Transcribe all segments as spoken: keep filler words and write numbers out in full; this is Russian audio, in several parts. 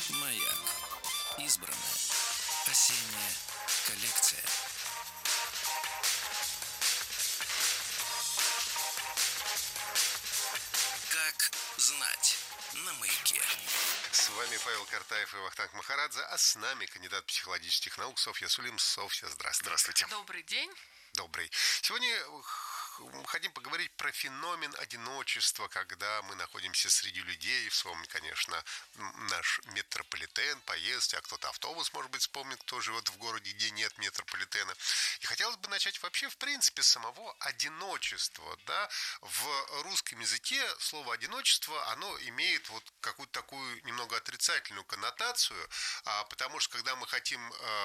Маяк. Избранное. Осенняя коллекция. Как знать на Маяке. С вами Павел Картаев и Вахтанг Махарадзе, а с нами кандидат психологических наук Софья Сулим. Софья, здравствуйте. Здравствуйте. Добрый день. Добрый. Сегодня хотим поговорить про феномен одиночества, когда мы находимся среди людей. Вспомним, конечно, наш метрополитен, поездки, а кто-то автобус, может быть, вспомнит, кто живет в городе, где нет метрополитена. И хотелось бы начать вообще, в принципе, с самого одиночества. Да? В русском языке слово «одиночество», оно имеет вот какую-то такую немного отрицательную коннотацию, потому что, когда мы хотим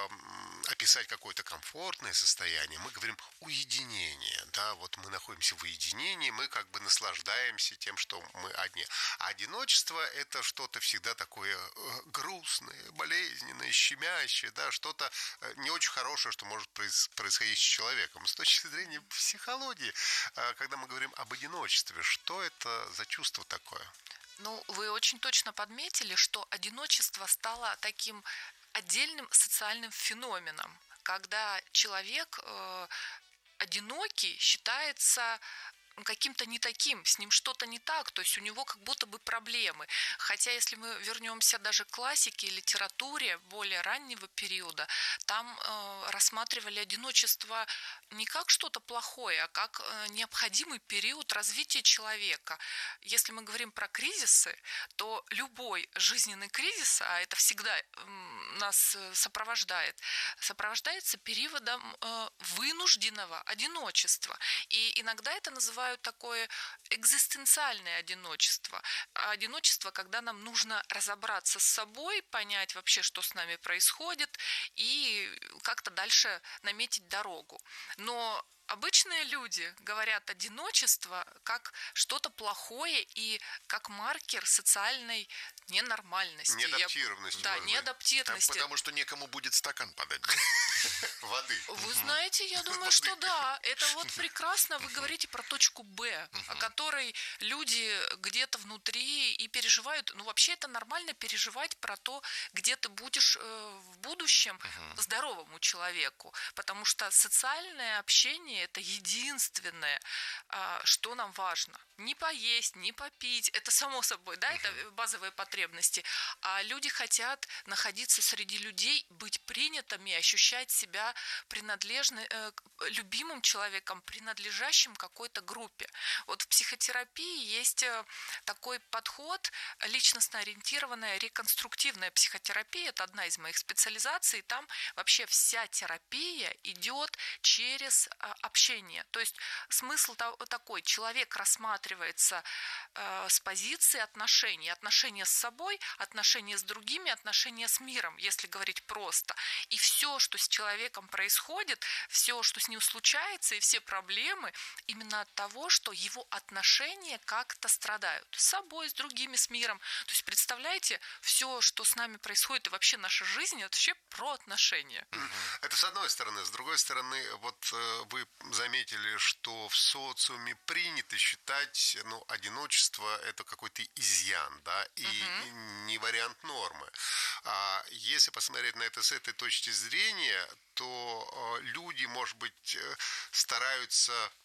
описать какое-то комфортное состояние, мы говорим «уединение». Да? Вот мы находимся в уединении, мы как бы наслаждаемся тем, что мы одни. А одиночество – это что-то всегда такое грустное, болезненное, щемящее, да, что-то не очень хорошее, что может происходить с человеком. С точки зрения психологии, когда мы говорим об одиночестве, что это за чувство такое? Ну, вы очень точно подметили, что одиночество стало таким отдельным социальным феноменом, когда человек э, одинокий считается каким-то не таким, с ним что-то не так, то есть у него как будто бы проблемы. Хотя если мы вернемся даже к классике и литературе более раннего периода, там э, рассматривали одиночество не как что-то плохое, а как э, необходимый период развития человека. Если мы говорим про кризисы, то любой жизненный кризис, а это всегда э, нас сопровождает, сопровождается периодом э, вынужденного одиночества. И иногда это называют такое экзистенциальное одиночество. Одиночество, когда нам нужно разобраться с собой, понять вообще, что с нами происходит, и как-то дальше наметить дорогу. Но обычные люди говорят одиночество как что-то плохое и как маркер социальной ненормальности. Неадаптированности. Я... Да, неадаптированности. Потому что некому будет стакан подать, да? Воды. Вы знаете, я думаю, что да. Это вот прекрасно. Вы говорите про точку Б, о которой люди где-то внутри и переживают. Ну, вообще это нормально переживать про то, где ты будешь в будущем здоровому человеку. Потому что социальное общение – это единственное, что нам важно. Не поесть, не попить. Это само собой, да, это базовые потребности. А люди хотят находиться среди людей, быть принятыми, ощущать себя принадлежным, э, любимым человеком, принадлежащим какой-то группе. Вот в психотерапии есть такой подход, личностно-ориентированная реконструктивная психотерапия. Это одна из моих специализаций. Там вообще вся терапия идет через э, общение. То есть смысл такой: человек рассматривается э, с позиции отношений, отношения с собой, отношения с другими, отношения с миром, если говорить просто. И все, что с человеком происходит, все, что с ним случается, и все проблемы именно от того, что его отношения как-то страдают. С собой, с другими, с миром. То есть, представляете, все, что с нами происходит, и вообще наша жизнь, это вообще про отношения. Это с одной стороны. С другой стороны, вот вы заметили, что в социуме принято считать, ну, одиночество – это какой-то изъян, да, и угу. не вариант нормы. А если посмотреть на это с этой точки зрения, то люди, может быть, стараются